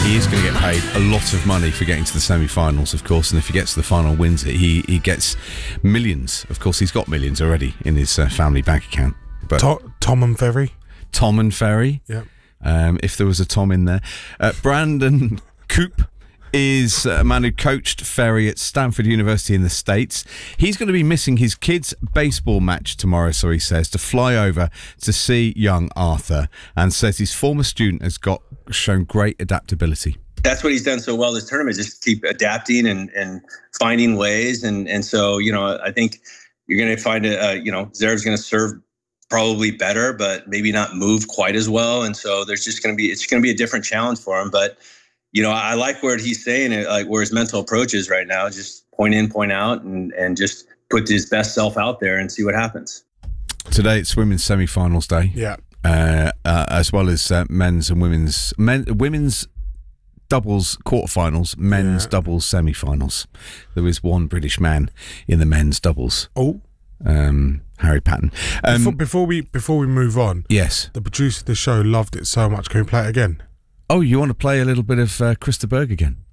He is going to get paid a lot of money for getting to the semi-finals, of course, and if he gets to the final, wins it, he gets millions. Of course, he's got millions already in his family bank account. But Tom and Ferry. Tom and Ferry. Yeah. If there was a Tom in there. Brandon Coop is a man who coached Ferry at Stanford University in the States. He's going to be missing his kids' baseball match tomorrow, so he says, to fly over to see young Arthur, and says his former student has shown great adaptability. That's what he's done so well this tournament, just keep adapting and finding ways. And so, I think you're going to find Zverev's going to serve probably better, but maybe not move quite as well. And so it's going to be a different challenge for him. But, I like where he's saying it, like where his mental approach is right now, just point in, point out, and just put his best self out there and see what happens. Today it's women's semi-finals day. Yeah. As well as men's and women's doubles quarterfinals, men's doubles semi-finals. There is one British man in the men's doubles. Oh. Harry Patton. Before we move on, yes, the producer of the show loved it so much. Can we play it again? Oh, you want to play a little bit of Krista Berg again?